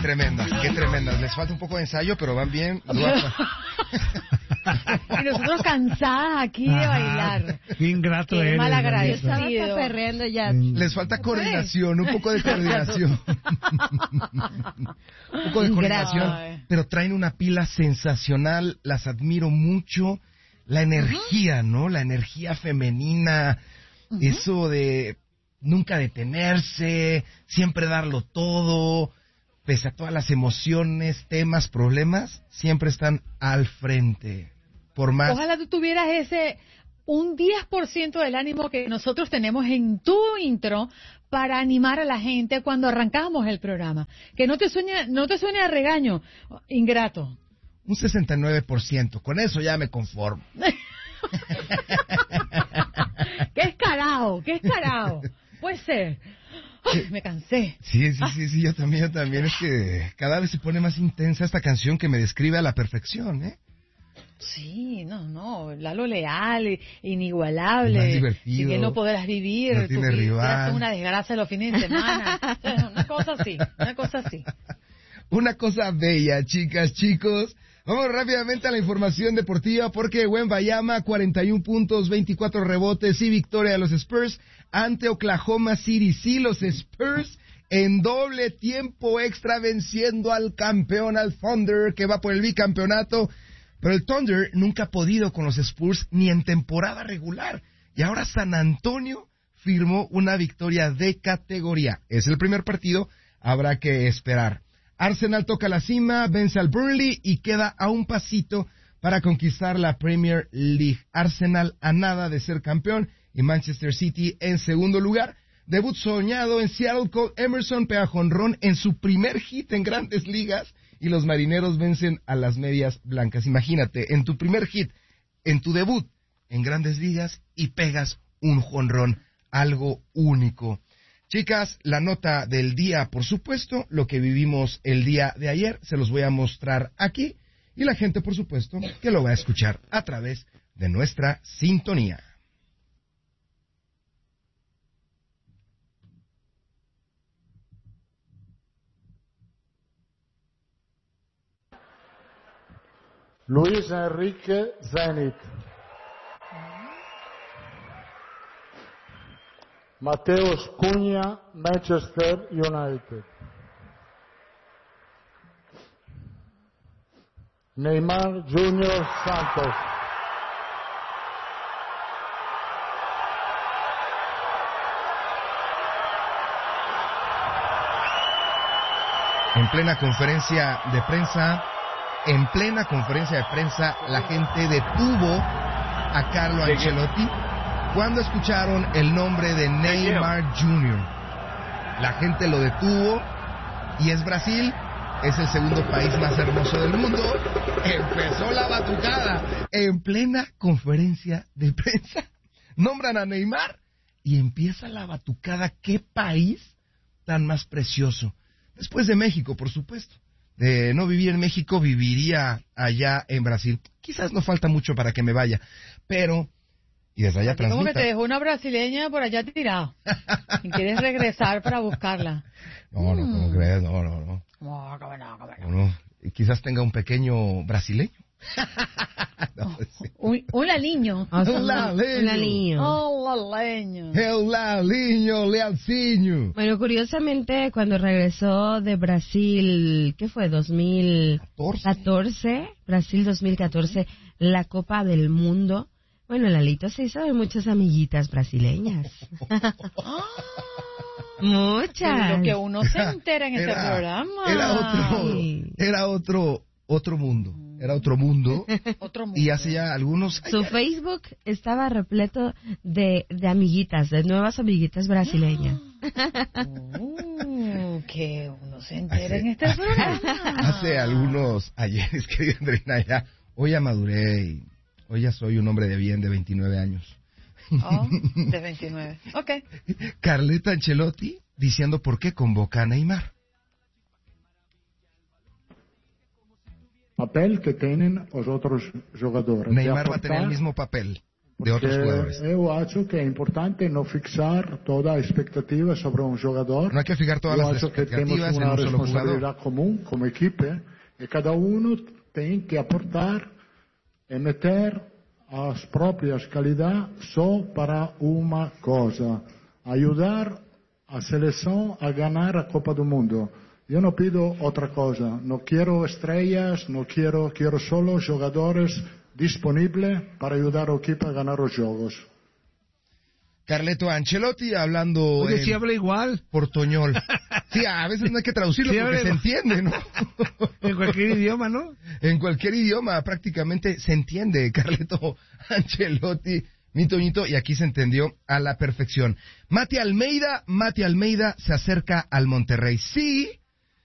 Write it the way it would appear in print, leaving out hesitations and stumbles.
qué tremendas. Les falta un poco de ensayo, pero van bien. Y nosotros cansadas aquí de bailar. Qué ingrato Qué eres. mal agradecido. Estaba perreando ya. Les falta coordinación, un poco de coordinación. Un poco de coordinación. Pero traen una pila sensacional, las admiro mucho. La energía, ¿no? La energía femenina, eso de nunca detenerse, siempre darlo todo, pese a todas las emociones, temas, problemas, siempre están al frente. Por más... Ojalá tú tuvieras un 10% del ánimo que nosotros tenemos en tu intro para animar a la gente cuando arrancamos el programa. Que no te suene a regaño, ingrato. Un 69%, con eso ya me conformo. ¡Qué escarado! Puede ser. Ay, me cansé. Sí, yo también. Es que cada vez se pone más intensa esta canción que me describe a la perfección, ¿eh? Sí, no, Lalo Leal, inigualable. Más divertido. Y que no podrás vivir. No tiene rival. Es una desgracia los fines de semana. Una cosa así. Una cosa bella, chicas, chicos. Vamos rápidamente a la información deportiva porque Wembanyama, 41 puntos, 24 rebotes y victoria de los Spurs ante Oklahoma City. Sí, los Spurs en doble tiempo extra venciendo al campeón, al Thunder, que va por el bicampeonato. Pero el Thunder nunca ha podido con los Spurs ni en temporada regular. Y ahora San Antonio firmó una victoria de categoría. Es el primer partido, habrá que esperar. Arsenal toca la cima, vence al Burnley y queda a un pasito para conquistar la Premier League. Arsenal a nada de ser campeón y Manchester City en segundo lugar. Debut soñado en Seattle con Emerson pega jonrón en su primer hit en Grandes Ligas y los marineros vencen a las Medias Blancas. Imagínate, en tu primer hit, en tu debut en Grandes Ligas y pegas un jonrón, algo único. Chicas, la nota del día, por supuesto, lo que vivimos el día de ayer, se los voy a mostrar aquí, y la gente, por supuesto, que lo va a escuchar a través de nuestra sintonía. Luis Enrique Zenit. Mateus Cunha, Manchester United. Neymar Junior Santos. En plena conferencia de prensa, la gente detuvo a Carlo Ancelotti cuando escucharon el nombre de Neymar Jr. La gente lo detuvo y es Brasil, es el segundo país más hermoso del mundo. Empezó la batucada en plena conferencia de prensa. Nombran a Neymar y empieza la batucada. ¿Qué país tan más precioso? Después de México, por supuesto. De no vivir en México, viviría allá en Brasil. Quizás no falta mucho para que me vaya, pero... Y desde allá transmita. Como que te dejó una brasileña por allá tirada. Y quieres regresar para buscarla. No, ¿cómo crees? No. No. Y quizás tenga un pequeño brasileño. No, sí. Un laliño. Un laliño. El laliño, Lealcinho. Bueno, curiosamente, cuando regresó de Brasil, ¿qué fue? 2014, Brasil 2014, la Copa del Mundo. Bueno, Lalito se hizo de muchas amiguitas brasileñas. Muchas. Lo que uno se entera en este programa. Era otro mundo. Era otro mundo. Y hace ya algunos... Su Facebook estaba repleto de amiguitas, de nuevas amiguitas brasileñas. Que uno se entera en este programa. Hace algunos ayeres, querida Andreina, ya hoy ya maduré y hoy ya soy un hombre de bien de 29 años. Oh, de 29. Ok. Carleta Ancelotti diciendo por qué convoca a Neymar. Papel que tienen los otros jugadores. Neymar va a tener el mismo papel. de otros jugadores. Yo acho que es importante no fixar toda expectativa sobre un jugador. No hay que fijar todas Yo las acho que expectativas tenemos en una un solo jugador. responsabilidad común como equipo y cada uno tiene que aportar y meter as propias calidades só para una cosa, ayudar a selección a ganar a Copa do Mundo. Yo no pido otra cosa, no quiero estrellas, quiero solo jugadores disponibles para ayudar al equipo a ganar los juegos. Carleto Ancelotti hablando Oye, sí habla igual. portoñol. Sí, a veces no hay que traducirlo Sí, porque habla se entiende, ¿no? En cualquier idioma, ¿no? En cualquier idioma prácticamente se entiende, Carleto Ancelotti, mi Toñito, y aquí se entendió a la perfección. Mati Almeida se acerca al Monterrey. Sí,